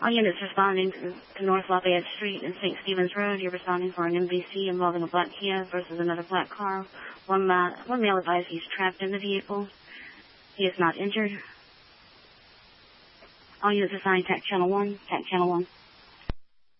All units responding to North Lafayette Street and St. Stephen's Road. You're responding for an MVC involving a black Kia versus another black car. One male advised he's trapped in the vehicle. He is not injured. All units assigned TAC Channel 1. TAC Channel 1.